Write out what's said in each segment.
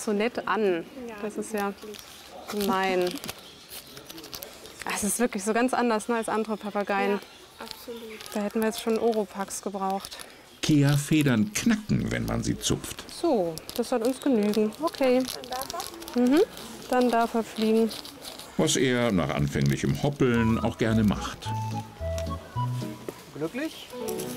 so nett an. Das ist ja gemein. Es ist wirklich so ganz anders, ne, als andere Papageien. Ja, absolut. Da hätten wir jetzt schon Oropax gebraucht. Kea-Federn knacken, wenn man sie zupft. So, das soll uns genügen. Okay. Dann darf er fliegen. Was er nach anfänglichem Hoppeln auch gerne macht. Glücklich?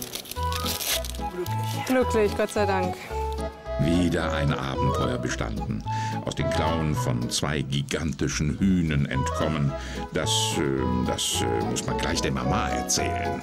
Glücklich, Gott sei Dank. Wieder ein Abenteuer bestanden. Aus den Klauen von 2 gigantischen Hühnen entkommen. Das muss man gleich der Mama erzählen.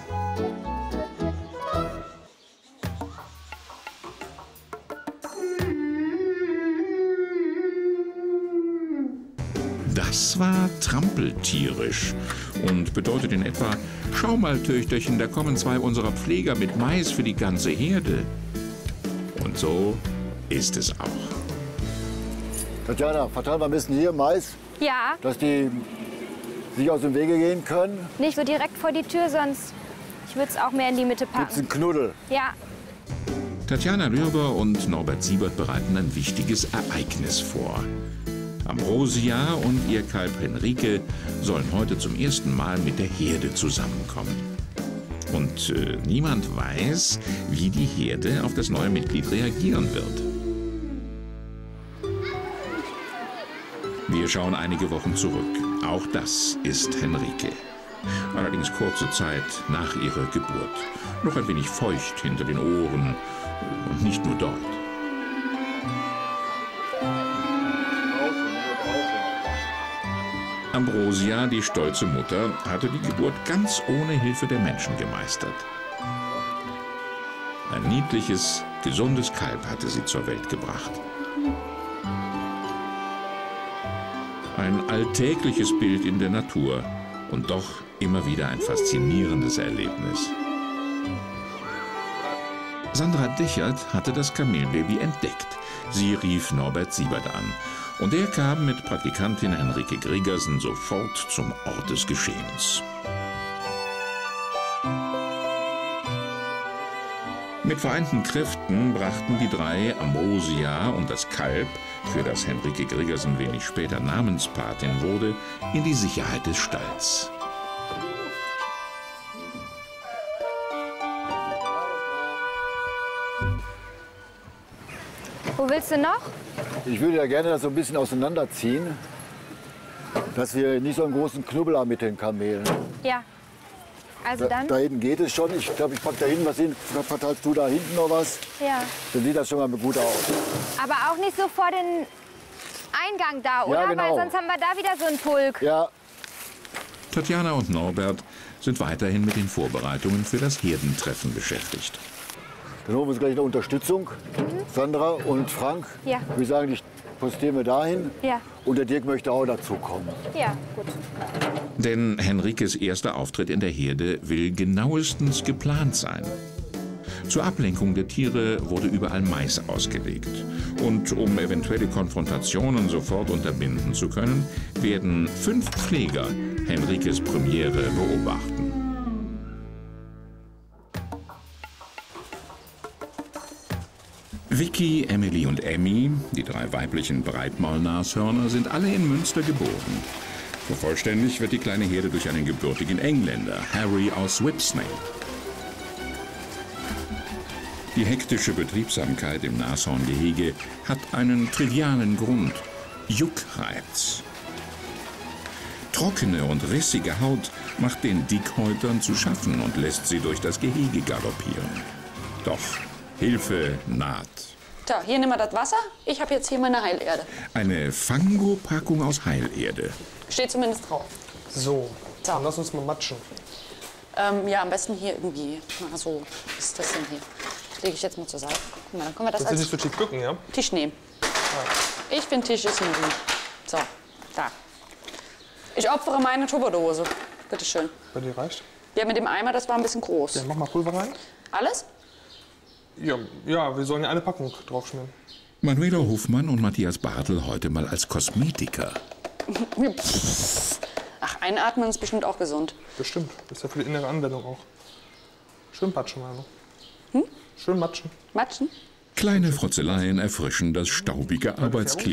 Das war trampeltierisch und bedeutet in etwa: Schau mal, Töchterchen, da kommen 2 unserer Pfleger mit Mais für die ganze Herde. Und so ist es auch. Tatjana, verteilen wir ein bisschen hier Mais, Ja, dass die sich aus dem Wege gehen können. nicht so direkt vor die Tür, sonst ich würde es auch mehr in die Mitte Gibt's packen. einen Knuddel. Ja, Tatjana Lürber und Norbert Siebert bereiten ein wichtiges Ereignis vor. Ambrosia und ihr Kalb Henrike sollen heute zum ersten Mal mit der Herde zusammenkommen. Und niemand weiß, wie die Herde auf das neue Mitglied reagieren wird. Wir schauen einige Wochen zurück. Auch das ist Henrike. Allerdings kurze Zeit nach ihrer Geburt. Noch ein wenig feucht hinter den Ohren und nicht nur dort. Ambrosia, die stolze Mutter, hatte die Geburt ganz ohne Hilfe der Menschen gemeistert. Ein niedliches, gesundes Kalb hatte sie zur Welt gebracht. Ein alltägliches Bild in der Natur und doch immer wieder ein faszinierendes Erlebnis. Sandra Dechert hatte das Kamelbaby entdeckt. Sie rief Norbert Siebert an. Und er kam mit Praktikantin Henrike Gregersen sofort zum Ort des Geschehens. Mit vereinten Kräften brachten die 3 Ambrosia und das Kalb, für das Henrike Gregersen wenig später Namenspatin wurde, in die Sicherheit des Stalls. wo willst du noch? Ich würde ja gerne das so ein bisschen auseinanderziehen, dass wir nicht so einen großen Knubbel haben mit den Kamelen. Ja. Also dann? Da hinten geht es schon. Ich glaube, ich packe da hinten was hin. Verteilst du da hinten noch was? Ja. Dann sieht das schon mal gut aus. Aber auch nicht so vor den Eingang da, oder? Ja, genau. Weil sonst haben wir da wieder so einen Pulk. Ja, Tatjana und Norbert sind weiterhin mit den Vorbereitungen für das Herdentreffen beschäftigt. dann holen wir uns gleich noch Unterstützung. Sandra und Frank. Ja. Wir sagen, ich postieren wir dahin. Ja. Und der Dirk möchte auch dazu kommen. Ja, gut. Denn Henrikes erster Auftritt in der Herde will genauestens geplant sein. Zur Ablenkung der Tiere wurde überall Mais ausgelegt. Und um eventuelle Konfrontationen sofort unterbinden zu können, werden 5 Pfleger Henrikes Premiere beobachten. Vicky, Emily und Emmy, die 3 weiblichen Breitmaulnashörner, sind alle in Münster geboren. Vervollständigt wird die kleine Herde durch einen gebürtigen Engländer, Harry aus Whipsnade. Die hektische Betriebsamkeit im Nashorngehege hat einen trivialen Grund: Juckreiz. Trockene und rissige Haut macht den Dickhäutern zu schaffen und lässt sie durch das Gehege galoppieren. Doch Hilfe naht. Da, hier nehmen wir das Wasser. Ich habe jetzt hier meine Heilerde. Eine Fango-Packung aus Heilerde. Steht zumindest drauf. So, dann lass uns mal matschen. Ja, am besten hier irgendwie. Na, so ist das denn hier. Lege ich jetzt mal zur Seite. Guck mal, dann können wir das Das ist als nicht für Tisch bücken, ja? Tisch nehmen. Ich finde, Tisch ist ein gut. So, da. Ich opfere meine Tupperdose. Bitte schön. Bei dir reicht? Ja, mit dem Eimer, das war ein bisschen groß. Ja, mach mal Pulver rein. Alles? Ja, wir sollen ja eine Packung draufschmieren. Manuela Hofmann und Matthias Bartel heute mal als Kosmetiker. Ach, einatmen ist bestimmt auch gesund. Bestimmt. Das ist ja für die innere Anwendung auch. Schön patschen, Manu. Schön matschen. Matschen? Kleine Frotzeleien erfrischen das staubige Arbeitsklima.